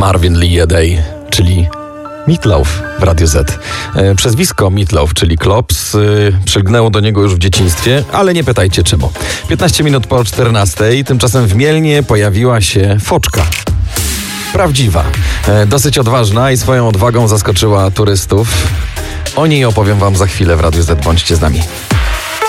Marvin Lee Day, czyli Meatloaf w Radiu Z. Przezwisko Meatloaf, czyli Klops, przylgnęło do niego już w dzieciństwie, ale nie pytajcie czemu. 15 minut po 14, tymczasem w Mielnie pojawiła się foczka. Prawdziwa, dosyć odważna i swoją odwagą zaskoczyła turystów. O niej opowiem wam za chwilę w Radiu Z. Bądźcie z nami.